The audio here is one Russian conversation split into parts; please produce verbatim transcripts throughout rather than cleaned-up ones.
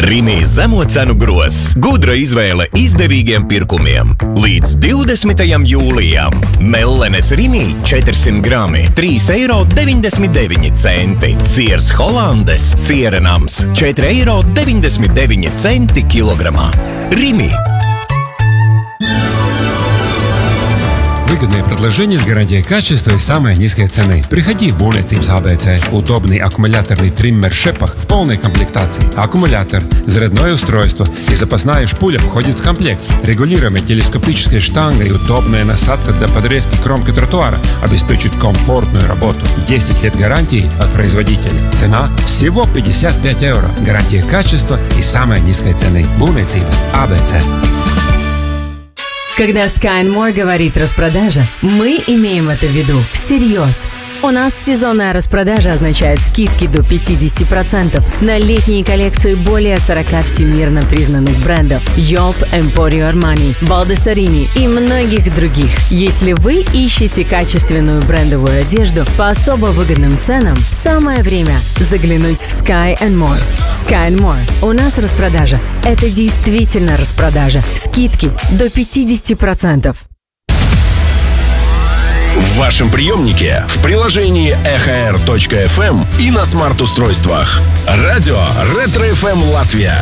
Rimi zemo cenu grozs, gudra izvēle izdevīgiem pirkumiem. Līdz divdesmitajam jūlijam Mellenes Rimi četrsimt grami, trīs eiro deviņdesmit deviņi centi. Siers Holandes sierenams, četri eiro deviņdesmit deviņi centi kilogramā. Rimi. Выгодные предложения с гарантией качества и самой низкой цены. Приходи в Būvniecības А Бэ Цэ. Удобный аккумуляторный триммер Шепах в полной комплектации. Аккумулятор, зарядное устройство и запасная шпуля входит в комплект. Регулируемая телескопическая штанга и удобная насадка для подрезки кромки тротуара обеспечат комфортную работу. десять лет гарантии от производителя. Цена всего пятьдесят пять евро. Гарантия качества и самой низкой цены. Būvniecības А Бэ Цэ. Когда Sky and More говорит «распродажа», мы имеем это в виду всерьез. У нас сезонная распродажа означает скидки до пятьдесят процентов на летние коллекции более сорока всемирно признанных брендов Yolp, Emporio Armani, Baldessarini и многих других. Если вы ищете качественную брендовую одежду по особо выгодным ценам, самое время заглянуть в Sky and More. Sky and More. У нас распродажа. Это действительно распродажа. Скидки до пятьдесят процентов. В вашем приемнике, в приложении эхо эр точка эф эм и на смарт-устройствах. Радио Ретро эф эм Латвия.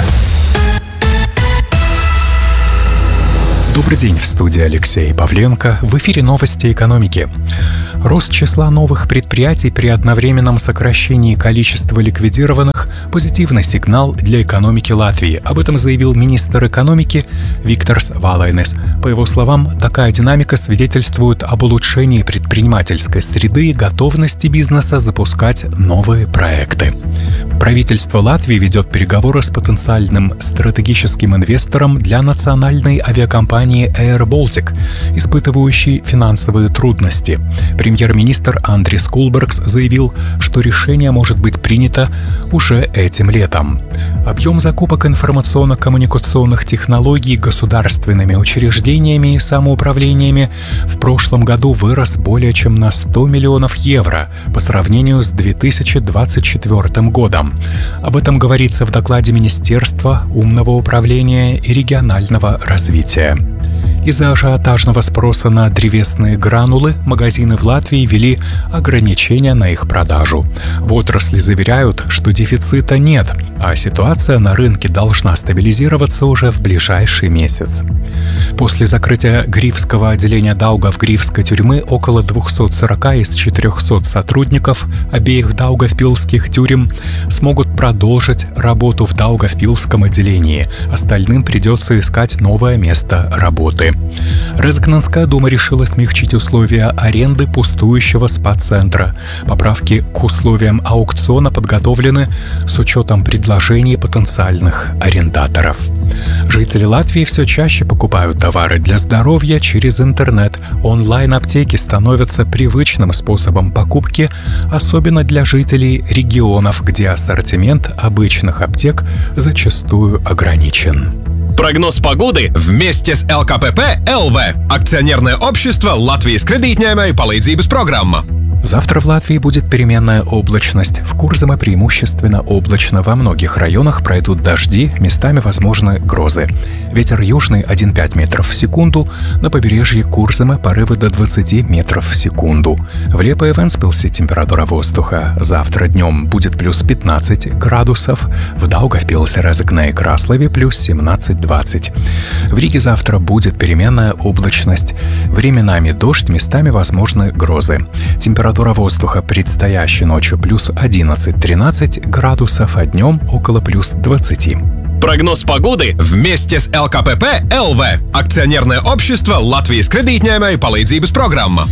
Добрый день, в студии Алексей Павленко. В эфире новости экономики. Рост числа новых предприятий при одновременном сокращении количества ликвидированных – позитивный сигнал для экономики Латвии. Об этом заявил министр экономики Викторс Валайнес. По его словам, такая динамика свидетельствует об улучшении предпринимательской среды и готовности бизнеса запускать новые проекты. Правительство Латвии ведет переговоры с потенциальным стратегическим инвестором для национальной авиакомпании Air Baltic, испытывающей финансовые трудности. Премьер-министр Андрис Кулбергс заявил, что решение может быть принято уже этим летом. Объем закупок информационно-коммуникационных технологий государственными учреждениями и самоуправлениями в прошлом году вырос более чем на сто миллионов евро по сравнению с две тысячи двадцать четвёртым годом. Об этом говорится в докладе Министерства умного управления и регионального развития. Из-за ажиотажного спроса на древесные гранулы магазины в Латвии ввели ограничения на их продажу. В отрасли заверяют, что дефицита нет, а ситуация на рынке должна стабилизироваться уже в ближайший месяц. После закрытия Грифского отделения Даугавгрифской тюрьмы около двухсот сорока из четырехсот сотрудников обеих даугавпилских тюрем смогут продолжить работу в Даугавпилском отделении. Остальным придется искать новое место работы. Резекненская дума решила смягчить условия аренды пустующего спа-центра. Поправки к условиям аукциона подготовлены с учетом предложений потенциальных арендаторов. Жители Латвии все чаще покупают товары для здоровья через интернет. Онлайн-аптеки становятся привычным способом покупки, особенно для жителей регионов, где ассортимент обычных аптек зачастую ограничен. Прогноз погоды вместе с эл ка пэ пэ эл вэ. Акционерное общество Латвijas kredītņēmēju palīdzības programma. Завтра в Латвии будет переменная облачность. В Курзаме преимущественно облачно. Во многих районах пройдут дожди, местами возможны грозы. Ветер южный один целых пять метров в секунду. На побережье Курзаме порывы до двадцати метров в секунду. В Лепе и Вентспилсе температура воздуха завтра днем будет плюс пятнадцать градусов. В Даугавпилсе, Резекне и Краслове плюс семнадцать-двадцать. В Риге завтра будет переменная облачность. Временами дождь, местами возможны грозы. Температура Температура воздуха предстоящей ночью плюс одиннадцать-тринадцать градусов, а днем около плюс двадцати. Прогноз погоды вместе с эл ка пэ пэ эл вэ. Акционерное общество Латвijas kredītņēmēju palīdzības программа.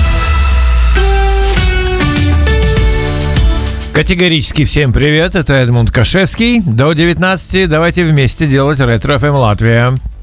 Категорически всем привет, это Эдмунд Кашевский. До девятнадцати давайте вместе делать Ретро эф эм Латвия.